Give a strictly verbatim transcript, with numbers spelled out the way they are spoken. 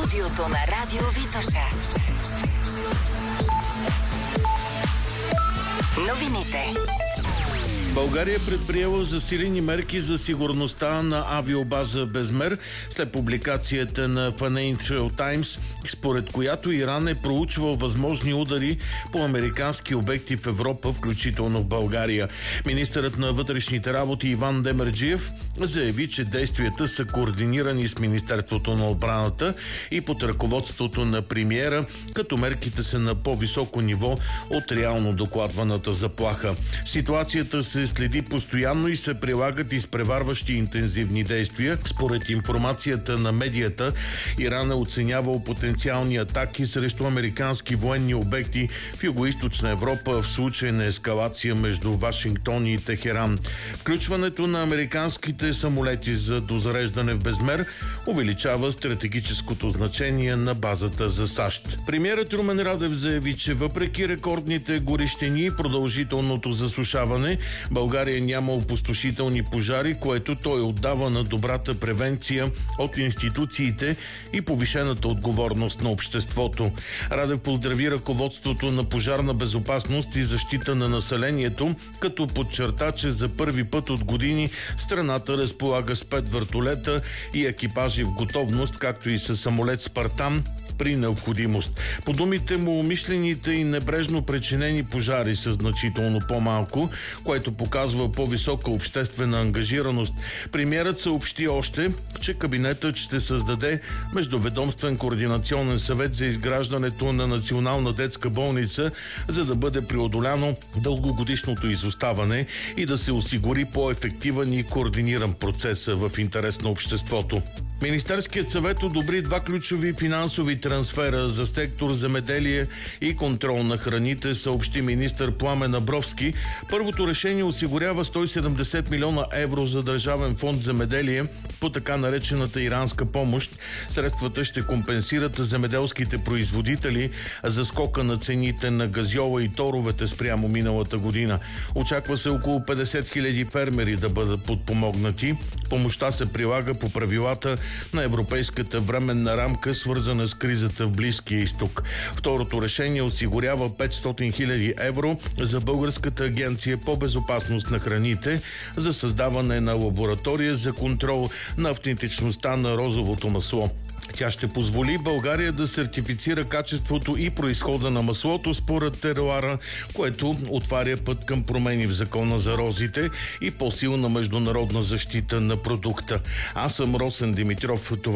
студиото на Радио Витоша. Новините. България е предприела засилени мерки за сигурността на авиобаза Безмер след публикацията на Financial Times, според която Иран е проучвал възможни удари по американски обекти в Европа, включително в България. Министърът на вътрешните работи Иван Демерджиев заяви, че действията са координирани с Министерството на отбраната и под ръководството на премиера, като мерките са на по-високо ниво от реално докладваната заплаха. Ситуацията се следи постоянно и се прилагат изпреварващи интензивни действия. Според информацията на медията, Иран е оценявал потенциални атаки срещу американски военни обекти в Югоизточна Европа в случай на ескалация между Вашингтон и Техеран. Включването на американските самолети за дозареждане в Безмер увеличава стратегическото значение на базата за САЩ. Премиерът Румен Радев заяви, че въпреки рекордните горещини и продължителното засушаване, България няма опустошителни пожари, което той отдава на добрата превенция от институциите и повишената отговорност на обществото. Радев поздрави ръководството на Пожарна безопасност и защита на населението, като подчерта, че за първи път от години страната разполага с пет вертолета и екипажи в готовност, както и със самолет Спартан при необходимост. По думите му, умишлените и небрежно причинени пожари са значително по-малко, което показва по-висока обществена ангажираност. Премиерът съобщи още, че кабинетът ще създаде междуведомствен координационен съвет за изграждането на национална детска болница, за да бъде преодоляно дългогодишното изоставане и да се осигури по-ефективен и координиран процес в интерес на обществото. Министерският съвет одобри два ключови финансови трансфера за сектор земеделие и контрол на храните, съобщи министър Пламен Абровски. Първото решение осигурява сто и седемдесет милиона евро за Държавен фонд земеделие по така наречената иранска помощ. Средствата ще компенсират земеделските производители за скока на цените на газьола и торовете спрямо миналата година. Очаква се около петдесет хиляди фермери да бъдат подпомогнати. Помощта се прилага по правилата на Европейската временна рамка, свързана с кризата в Близкия изток. Второто решение осигурява петстотин хиляди евро за Българската агенция по безопасност на храните за създаване на лаборатория за контрол на автентичността на розовото масло. Тя ще позволи България да сертифицира качеството и произхода на маслото според теруара, което отваря път към промени в закона за розите и по-силна международна защита на продукта. Аз съм Росен Димитров. Това